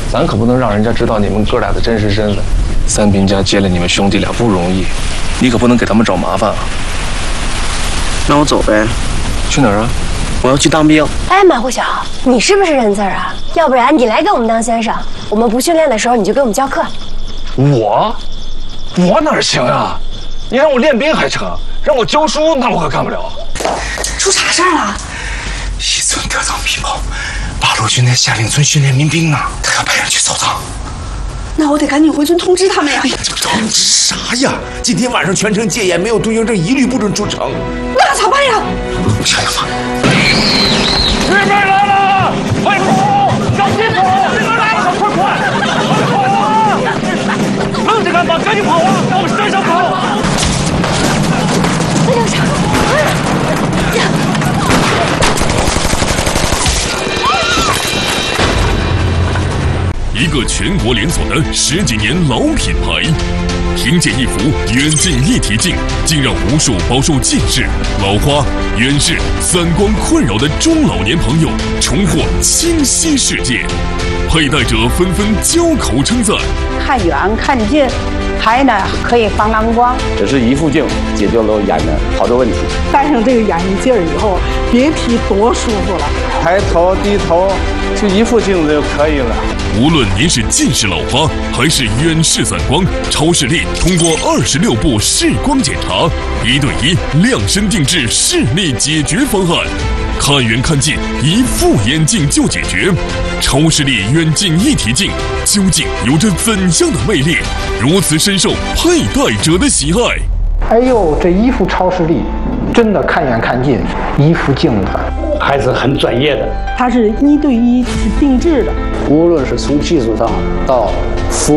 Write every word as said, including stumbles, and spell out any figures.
咱可不能让人家知道你们哥俩的真实身份。三平家接了你们兄弟俩不容易，你可不能给他们找麻烦啊。 那我走呗。 去哪儿啊？ 我要去当兵。 哎，马虎晓，你是不是认字儿啊？要不然你来给我们当先生，我们不训练的时候你就给我们教课。 我，我哪行啊？你让我练兵还成，让我教书那我可干不了。 出啥事儿了？ 一村得到密报，八路军在下令村训练民兵呢，他要派人去扫荡。 那我得赶紧回村通知他们呀！ 哎呀，这通知啥呀？今天晚上全城戒严，没有通行证一律不准出城。 那咋办呀？ 我想想吧。 日本来了，快跑！小心跑！日本来了，快快！快跑啊！愣着干嘛？赶紧跑啊！往山上跑！ 那叫啥？ 一个全国连锁的十几年老品牌，凭借一副远近一体镜，竟让无数饱受近视、老花、远视、散光困扰的中老年朋友重获清晰世界。佩戴者纷纷交口称赞： 看远看近，还呢可以防蓝光。 这是一副镜解决了眼的好多问题。 戴上这个眼镜以后，别提多舒服了。 抬头低头就一副镜子就可以了。 无论您是近视老花还是远视散光，超视力通过二十六步视光检查，一对一量身定制视力解决方案。看远看近，一副眼镜就解决。超视力远近一体镜究竟有着怎样的魅力，如此深受佩戴者的喜爱？ 哎呦，这一副超视力，真的看远看近，一副镜子还是很专业的。 它是一对一定制的， 无论是从技术上到服